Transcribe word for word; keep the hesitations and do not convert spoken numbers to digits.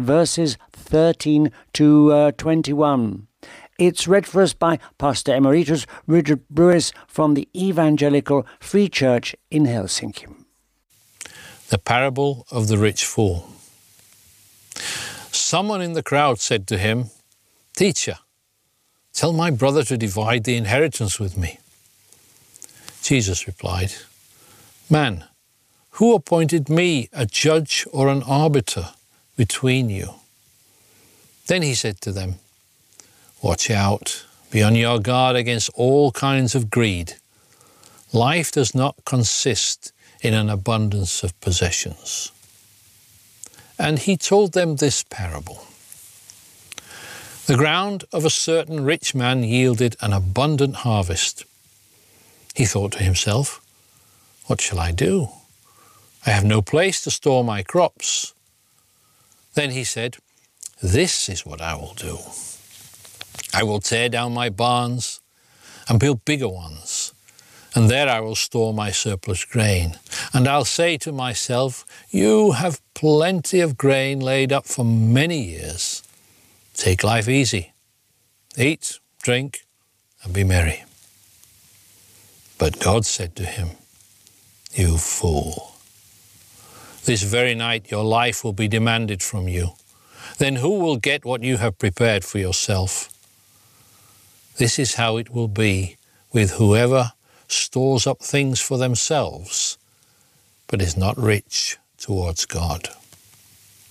verses thirteen to uh, twenty-one. It's read for us by Pastor Emeritus Richard Brewis from the Evangelical Free Church in Helsinki. The parable of the rich fool. Someone in the crowd said to him, "Teacher, tell my brother to divide the inheritance with me." Jesus replied, "Man, who appointed me a judge or an arbiter between you?" Then he said to them, "Watch out, be on your guard against all kinds of greed. Life does not consist in an abundance of possessions." And he told them this parable. The ground of a certain rich man yielded an abundant harvest. He thought to himself, "What shall I do? I have no place to store my crops." Then he said, "This is what I will do. I will tear down my barns and build bigger ones, and there I will store my surplus grain. And I'll say to myself, you have plenty of grain laid up for many years. Take life easy. Eat, drink, and be merry." But God said to him, "You fool. This very night your life will be demanded from you. Then who will get what you have prepared for yourself? This is how it will be with whoever stores up things for themselves, but is not rich towards God."